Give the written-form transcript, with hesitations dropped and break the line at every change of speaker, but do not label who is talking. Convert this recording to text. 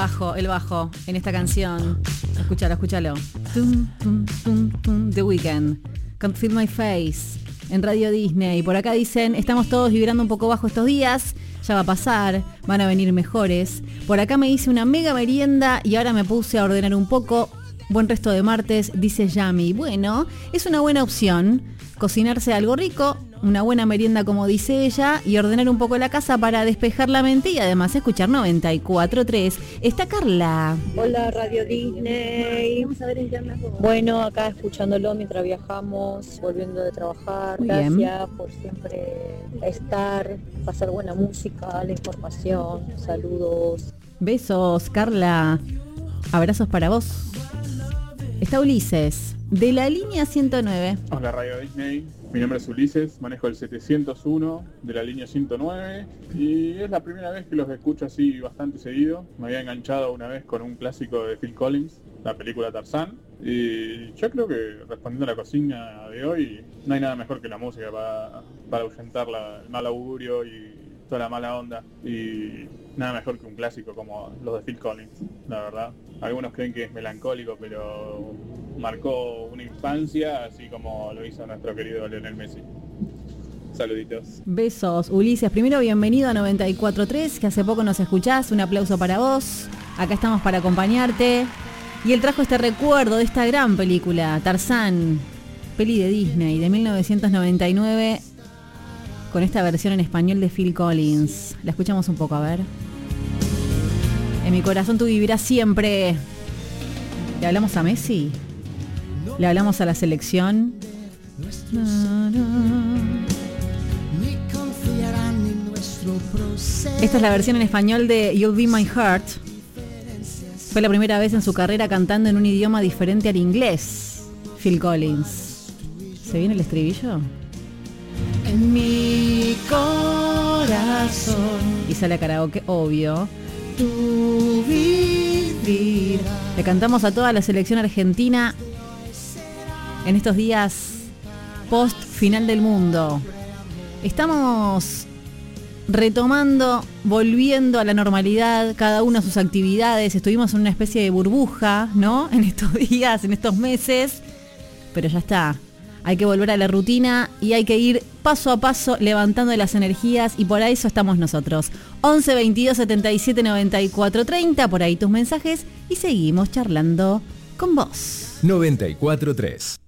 el bajo en esta canción. Escúchalo. Tum, tum, tum, tum, The Weeknd. Can't Feel My Face. En Radio Disney. Por acá dicen, estamos todos vibrando un poco bajo estos días. Ya va a pasar, van a venir mejores. Por acá me hice una mega merienda y ahora me puse a ordenar un poco. Buen resto de martes, dice Yami. Bueno, es una buena opción cocinarse algo rico, una buena merienda como dice ella, y ordenar un poco la casa para despejar la mente y además escuchar 94.3. Está Carla.
Hola Radio Disney. Bueno, acá escuchándolo mientras viajamos, volviendo de trabajar.
Bien.
Gracias por siempre estar, pasar buena música, la información. Saludos.
Besos, Carla. Abrazos para vos. Está Ulises, de la línea 109.
Hola Radio Disney, mi nombre es Ulises, manejo el 701 de la línea 109 y es la primera vez que los escucho así bastante seguido. Me había enganchado una vez con un clásico de Phil Collins, la película Tarzán, y yo creo que respondiendo a la consigna de hoy, no hay nada mejor que la música para ahuyentar el mal augurio y toda la mala onda, y nada mejor que un clásico como los de Phil Collins, la verdad. Algunos creen que es melancólico, pero marcó una infancia, así como lo hizo nuestro querido Lionel Messi. Saluditos.
Besos, Ulises. Primero, bienvenido a 94.3, que hace poco nos escuchás. Un aplauso para vos. Acá estamos para acompañarte. Y él trajo este recuerdo de esta gran película, Tarzán, peli de Disney, de 1999, con esta versión en español de Phil Collins. La escuchamos un poco, a ver. En mi corazón tú vivirás siempre. ¿Le hablamos a Messi? ¿Le hablamos a la selección? Esta es la versión en español de You'll Be My Heart. Fue la primera vez en su carrera cantando en un idioma diferente al inglés. Phil Collins. ¿Se viene el estribillo? En mi corazón. Y sale a karaoke, obvio. Tu vivir. Le cantamos a toda la selección argentina en estos días post final del mundo. Estamos retomando, volviendo a la normalidad, cada uno a sus actividades. Estuvimos en una especie de burbuja, ¿no? En estos días, en estos meses. Pero ya está. Hay que volver a la rutina y hay que ir paso a paso levantando las energías, y por eso estamos nosotros. 11 22 77 94 30, por ahí tus mensajes y seguimos charlando con vos.
94.3